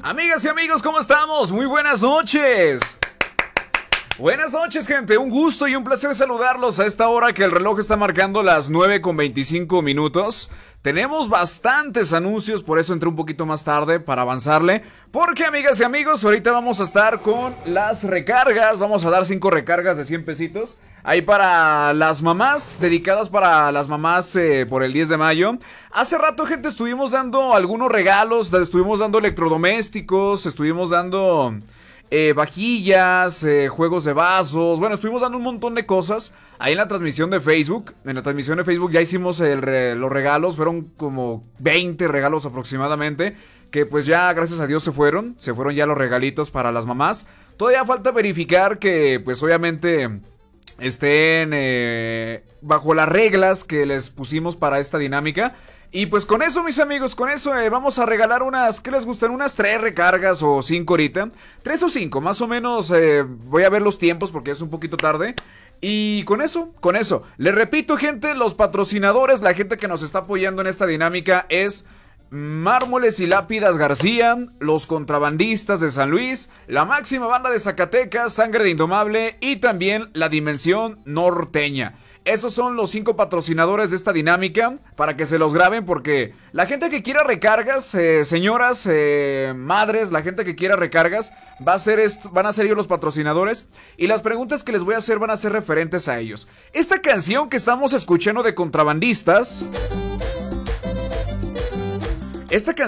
Amigas y amigos, ¿cómo estamos? Muy buenas noches. Buenas noches, gente. Un gusto y un placer saludarlos a esta hora que el reloj está marcando las 9:25 minutos. Tenemos bastantes anuncios, por eso entré un poquito más tarde para avanzarle. Porque, amigas y amigos, ahorita vamos a estar con las recargas. Vamos a dar 5 recargas de 100 pesitos. Ahí para las mamás, dedicadas para las mamás por el 10 de mayo. Hace rato, gente, estuvimos dando algunos regalos. Estuvimos dando electrodomésticos, estuvimos dando vajillas, juegos de vasos. Bueno, estuvimos dando un montón de cosas ahí en la transmisión de Facebook. En la transmisión de Facebook ya hicimos los regalos. Fueron como 20 regalos aproximadamente, que pues ya gracias a Dios se fueron ya los regalitos para las mamás. Todavía falta verificar que pues obviamente estén bajo las reglas que les pusimos para esta dinámica. Y pues con eso, mis amigos, con eso vamos a regalar unas, ¿qué les gustan? Unas 3 recargas o 5 ahorita. 3 o 5, más o menos. Voy a ver los tiempos porque es un poquito tarde. Y con eso, les repito, gente, los patrocinadores, la gente que nos está apoyando en esta dinámica es Mármoles y Lápidas García, Los Contrabandistas de San Luis, La Máxima Banda de Zacatecas, Sangre de Indomable y también La Dimensión Norteña. Estos son los 5 patrocinadores de esta dinámica, para que se los graben, porque la gente que quiera recargas, señoras, madres, la gente que quiera recargas, van a ser ellos los patrocinadores. Y las preguntas que les voy a hacer van a ser referentes a ellos. Esta canción que estamos escuchando de Contrabandistas, esta canción